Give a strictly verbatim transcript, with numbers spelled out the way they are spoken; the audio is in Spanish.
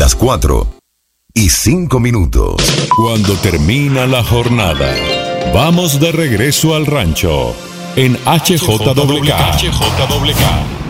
las cuatro y cinco minutos. Cuando termina la jornada, vamos de regreso al rancho en H J W K. H J W K.